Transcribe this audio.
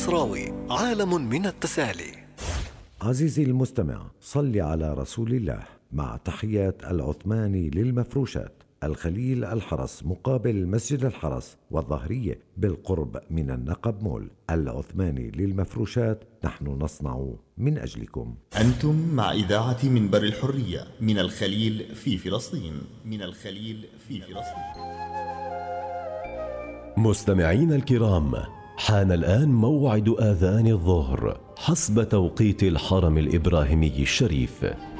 المصراوي، عالم من التسالي. عزيزي المستمع، صل على رسول الله. مع تحيات العثماني للمفروشات، الخليل الحرس مقابل مسجد الحرس والظهرية بالقرب من النقب مول. العثماني للمفروشات، نحن نصنع من أجلكم. أنتم مع إذاعة منبر الحرية من الخليل في فلسطين. مستمعين الكرام، حان الآن موعد آذان الظهر حسب توقيت الحرم الإبراهيمي الشريف.